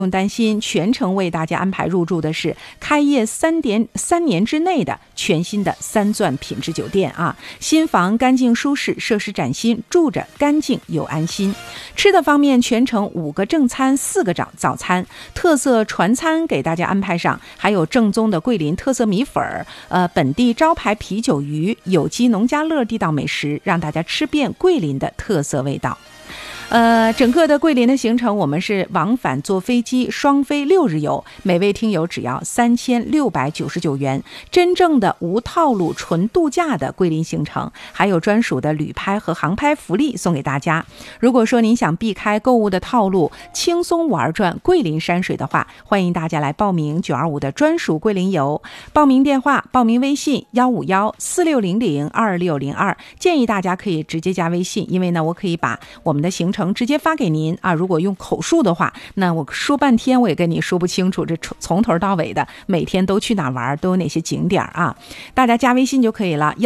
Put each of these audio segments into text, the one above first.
不用担心，全程为大家安排入住的是开业3年之内的全新的3钻品质酒店啊！新房干净舒适，设施崭新，住着干净又安心。吃的方面，全程5个正餐，4个早餐，特色传餐给大家安排上，还有正宗的桂林特色米粉本地招牌啤酒鱼，有机农家乐地道美食，让大家吃遍桂林的特色味道。整个的桂林的行程，我们是往返坐飞机双飞6日游，每位听友只要3699元，真正的无套路纯度假的桂林行程，还有专属的旅拍和航拍福利送给大家。如果说您想避开购物的套路，轻松玩转桂林山水的话，欢迎大家来报名925的专属桂林游。报名电话、报名微信15146002602，建议大家可以直接加微信，因为呢，我可以把我们的行程直接发给您啊！如果用口述的话，那我说半天我也跟你说不清楚，这从头到尾的每天都去哪玩，都有哪些景点啊？大家加微信就可以了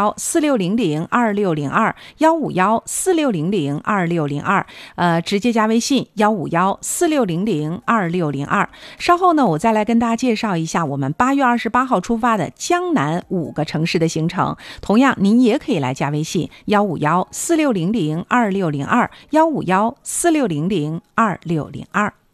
，15146002602，15146002602，直接加微信15146002602。稍后呢，我再来跟大家介绍一下我们8月28号出发的江南5个城市的行程。同样，您也可以来加微信15146002602。15146002602。